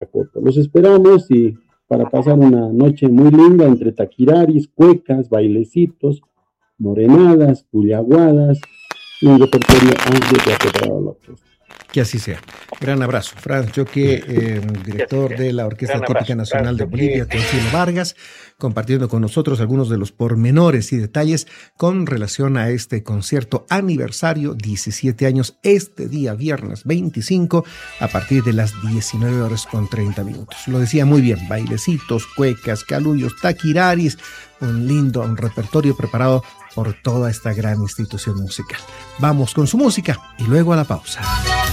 Pachacoto. Los esperamos y para pasar una noche muy linda entre taquiraris, cuecas, bailecitos, morenadas, puyaguadas y un repertorio amplio que ha preparado la orquesta. Que así sea. Gran abrazo. Franz Yoque, director de la Orquesta Típica Nacional de Bolivia, Teófilo Vargas, compartiendo con nosotros algunos de los pormenores y detalles con relación a este concierto aniversario, 17 años, este día viernes 25, a partir de las 19:30. Lo decía muy bien, bailecitos, cuecas, caluyos, taquiraris, un repertorio preparado por toda esta gran institución musical. Vamos con su música y luego a la pausa.